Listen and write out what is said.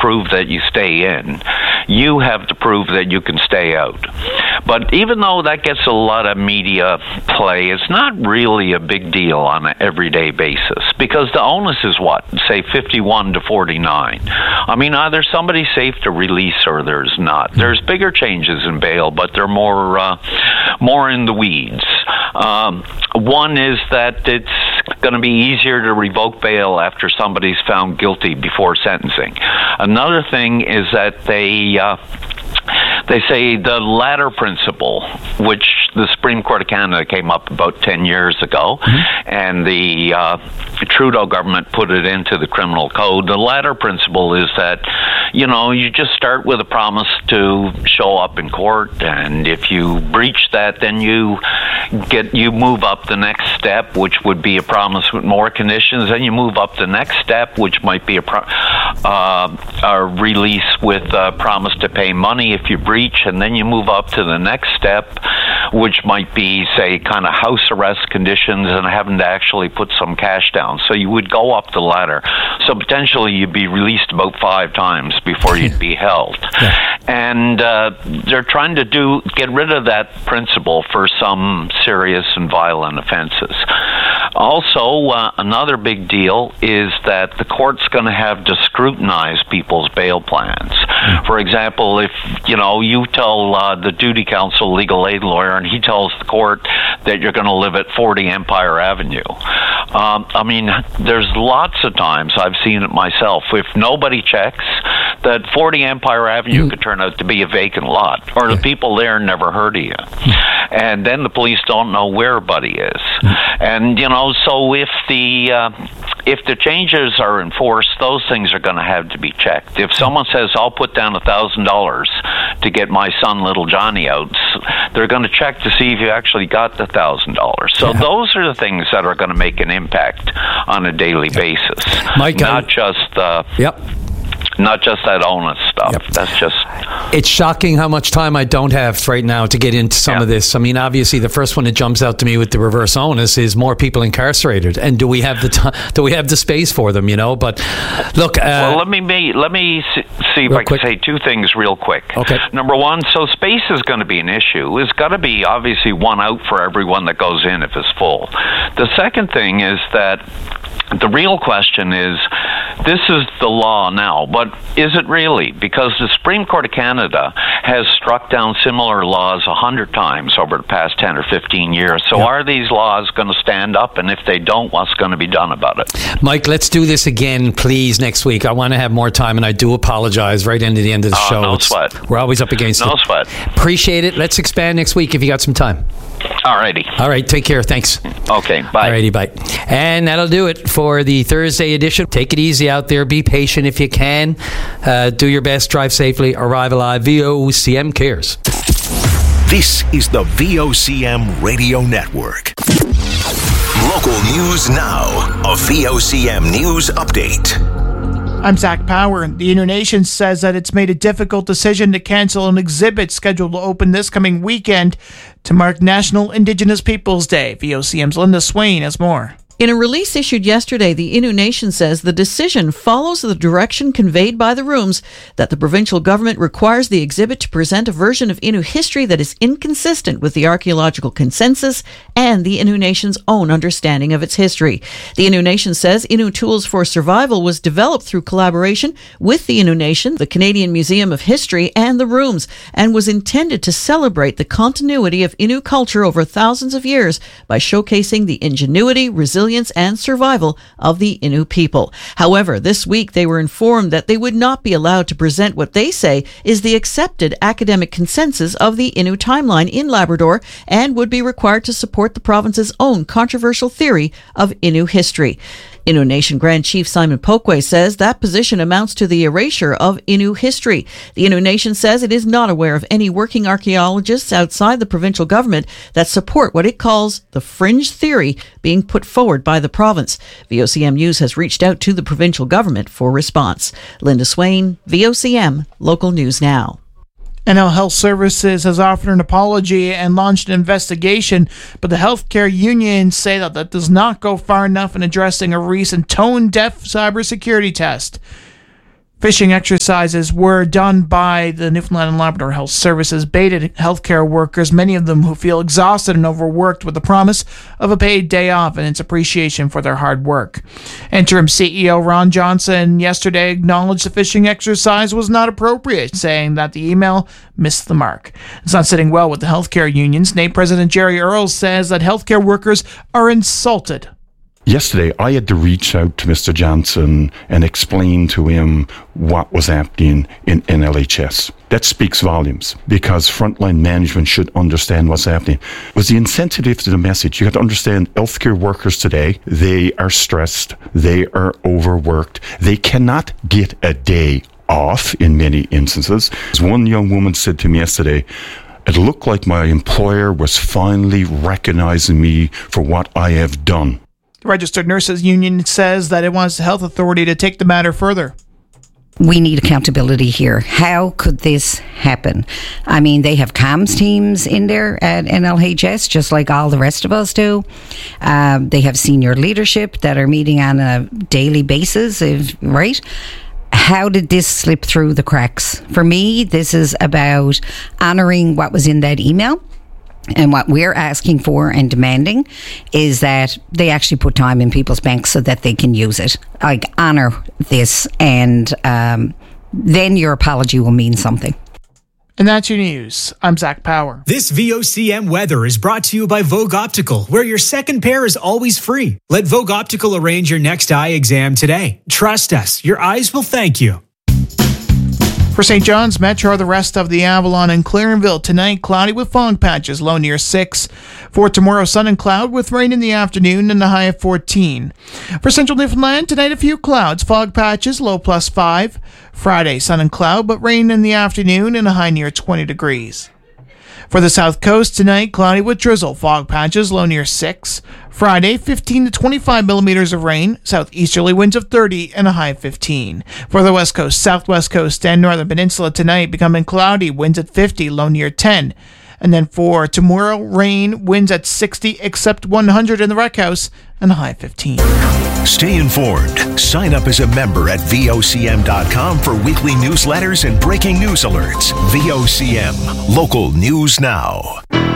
prove that you stay in. You have to prove that you can stay out. But even though that gets a lot of media play, it's not really a big deal on an everyday basis, because the onus is what? Say 51 to 49. I mean, either somebody's safe to release or there's not. There's bigger changes in bail, but they're more in the weeds. One is that it's going to be easier to revoke bail after somebody's found guilty before sentencing. Another thing is that they say the ladder principle, which the Supreme Court of Canada came up about 10 years ago, and the Trudeau government put it into the criminal code. The ladder principle is that, you just start with a promise to show up in court, and if you breach that, then you move up the next step, which would be a promise with more conditions. Then you move up the next step, which might be a release with a promise to pay money if you breach, and then you move up to the next step, which might be, say, kind of house arrest conditions and having to actually put some cash down. So you would go up the ladder. So potentially you'd be released about 5 times before you'd be held. And they're trying to get rid of that principle for some serious and violent offenses. Also, another big deal is that the court's going to have to scrutinize people's bail plans. For example, if you tell the duty counsel legal aid lawyer, and he tells the court that you're going to live at 40 Empire Avenue. I mean, there's lots of times I've seen it myself. If nobody checks, that 40 Empire Avenue could turn out to be a vacant lot, or the people there never heard of you. And then the police don't know where Buddy is. And, so if the changes are enforced, those things are going to have to be checked. If someone says, I'll put down $1,000 to get my son, little Johnny, out, they're going to check to see if you actually got the $1,000. So those are the things that are going to make an impact on a daily basis. Mike, not just that onus stuff. That's just... It's shocking how much time I don't have right now to get into some of this. I mean, obviously, the first one that jumps out to me with the reverse onus is more people incarcerated, and do we have the time? Do we have the space for them? But look. Well, let me see if I can say 2 things real quick. Okay. Number one, so space is going to be an issue. It's got to be obviously one out for everyone that goes in if it's full. The second thing is that the real question is, this is the law now, but is it really? Because the Supreme Court of Canada has struck down similar laws 100 times over the past 10 or 15 years. So are these laws going to stand up? And if they don't, what's going to be done about it? Mike, let's do this again, please, next week. I want to have more time, and I do apologize right into the end of the show. No sweat. We're always up against it. No sweat. Appreciate it. Let's expand next week if you got some time. Alrighty. All right, take care. Thanks. Okay, bye. Alrighty, bye. And that'll do it for the Thursday edition. Take it easy out there. Be patient if you can. Do your best. Drive safely. Arrive alive. VOCM cares. This is the VOCM Radio Network. Local news now. A VOCM news update. I'm Zach Power. The Innu Nation says that it's made a difficult decision to cancel an exhibit scheduled to open this coming weekend to mark National Indigenous Peoples Day. VOCM's Linda Swain has more. In a release issued yesterday, the Innu Nation says the decision follows the direction conveyed by the Rooms that the provincial government requires the exhibit to present a version of Innu history that is inconsistent with the archaeological consensus and the Innu Nation's own understanding of its history. The Innu Nation says Innu Tools for Survival was developed through collaboration with the Innu Nation, the Canadian Museum of History, and the Rooms, and was intended to celebrate the continuity of Innu culture over thousands of years by showcasing the ingenuity, resilience, and survival of the Innu people. However, this week they were informed that they would not be allowed to present what they say is the accepted academic consensus of the Innu timeline in Labrador, and would be required to support the province's own controversial theory of Innu history. Innu Nation Grand Chief Simon Pokwe says that position amounts to the erasure of Innu history. The Innu Nation says it is not aware of any working archaeologists outside the provincial government that support what it calls the fringe theory being put forward by the province. VOCM News has reached out to the provincial government for response. Linda Swain, VOCM, Local News Now. NL Health Services has offered an apology and launched an investigation, but the healthcare unions say that does not go far enough in addressing a recent tone-deaf cybersecurity test. Phishing exercises were done by the Newfoundland and Labrador Health Services baited healthcare workers, many of them who feel exhausted and overworked, with the promise of a paid day off and its appreciation for their hard work. Interim CEO Ron Johnson yesterday acknowledged the phishing exercise was not appropriate, saying that the email missed the mark. It's not sitting well with the healthcare unions. NAPE President Jerry Earls says that healthcare workers are insulted. Yesterday, I had to reach out to Mr. Johnson and explain to him what was happening in NLHS. That speaks volumes, because frontline management should understand what's happening. Was the insensitive to the message? You got to understand, healthcare workers today, they are stressed, they are overworked, they cannot get a day off in many instances. One young woman said to me yesterday, it looked like my employer was finally recognizing me for what I have done. The Registered Nurses Union says that it wants the health authority to take the matter further. We need accountability here. How could this happen? I mean, they have comms teams in there at NLHS, just like all the rest of us do. They have senior leadership that are meeting on a daily basis, right? How did this slip through the cracks? For me, this is about honouring what was in that email. And what we're asking for and demanding is that they actually put time in people's banks so that they can use it. Like, honour this, and then your apology will mean something. And that's your news. I'm Zach Power. This VOCM weather is brought to you by Vogue Optical, where your second pair is always free. Let Vogue Optical arrange your next eye exam today. Trust us, your eyes will thank you. For St. John's Metro, the rest of the Avalon and Clarenville tonight, cloudy with fog patches, low near 6. For tomorrow, sun and cloud with rain in the afternoon and a high of 14. For Central Newfoundland, tonight a few clouds, fog patches, low plus 5. Friday, sun and cloud, but rain in the afternoon and a high near 20 degrees. For the South Coast, tonight, cloudy with drizzle, fog patches, low near 6. Friday, 15 to 25 millimeters of rain, southeasterly winds of 30 and a high of 15. For the West Coast, Southwest Coast, and Northern Peninsula tonight, becoming cloudy, winds at 50, low near 10. And then for tomorrow, rain, winds at 60, except 100 in the Rec House, and a high of 15. Stay informed. Sign up as a member at VOCM.com for weekly newsletters and breaking news alerts. VOCM, local news now.